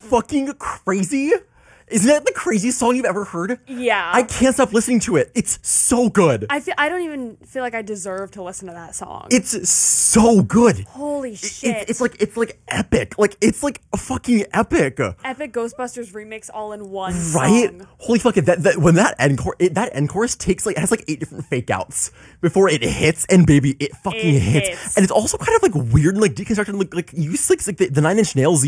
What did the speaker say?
fucking crazy? Isn't that the craziest song you've ever heard? Yeah. I can't stop listening to it. It's so good. I don't even feel like I deserve to listen to that song. It's so good. Holy shit. It's like epic. Like it's like a fucking epic. Epic Ghostbusters remix all in one Right? song. Holy fuck! That when that end chorus takes like has like 8 different fake outs before it hits, and baby, it fucking hits. And it's also kind of like weird and like deconstructed. Like you like the Nine Inch Nails